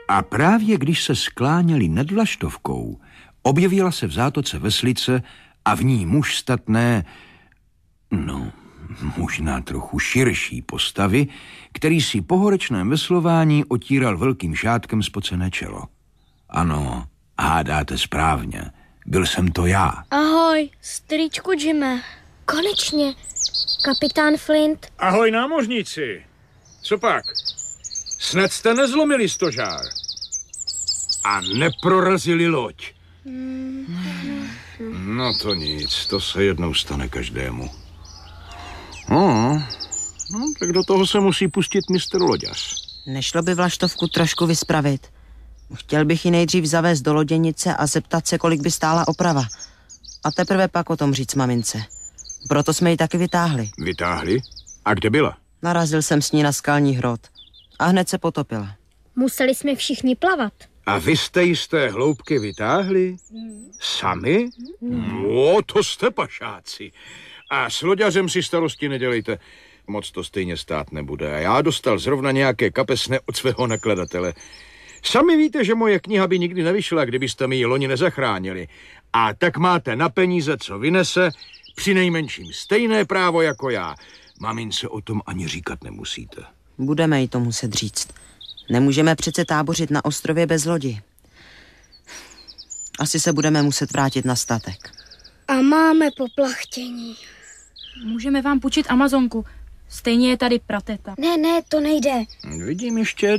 A právě když se skláněli nad vlaštovkou, objevila se v zátoce veslice a v ní muž statné, možná trochu širší postavy, který si po horečném veslování otíral velkým šátkem spocené čelo. Ano, hádáte správně, byl jsem to já. Ahoj, strýčku Jime. Konečně, kapitán Flint. Ahoj, námořníci. Co pak? Snad jste nezlomili stožár a neprorazili loď. No to nic, to se jednou stane každému. No, tak do toho se musí pustit mistr loďař. Nešlo by vlaštovku trošku vyspravit? Chtěl bych ji nejdřív zavést do loděnice a zeptat se, kolik by stála oprava. A teprve pak o tom říct mamince. Proto jsme ji taky vytáhli. Vytáhli? A kde byla? Narazil jsem s ní na skalní hrot. A hned se potopila. Museli jsme všichni plavat. A vy jste ji z té hloubky vytáhli? Sami? To jste pašáci. A s loďařem si starosti nedělejte. Moc to stejně stát nebude. A já dostal zrovna nějaké kapesné od svého nakladatele. Sami víte, že moje kniha by nikdy nevyšla, kdybyste mi ji loni nezachránili. A tak máte na peníze, co vynese, přinejmenším stejné právo jako já. Mamince o tom ani říkat nemusíte. Budeme jí to muset říct. Nemůžeme přece tábořit na ostrově bez lodi. Asi se budeme muset vrátit na statek. A máme poplachtění. Můžeme vám půjčit Amazonku. Stejně je tady prateta. Ne, to nejde. Vidím ještě